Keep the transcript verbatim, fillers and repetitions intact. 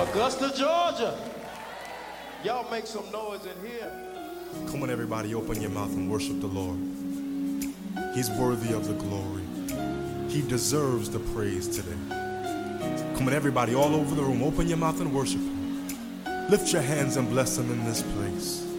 Augusta, Georgia. Y'all make some noise in here. Come on, everybody, open your mouth and worship the Lord. He's worthy of the glory. He deserves the praise today. Come on, everybody, all over the room, open your mouth and worship Him. Lift your hands and bless Him in this place.